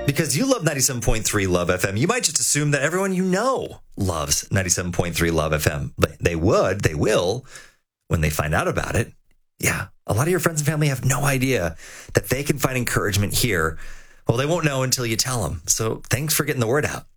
Because you love 97.3 Love FM, you might just assume that everyone you know loves 97.3 Love FM. But they will, when they find out about it. Yeah, a lot of your friends and family have no idea that they can find encouragement here. Well, they won't know until you tell them. So thanks for getting the word out.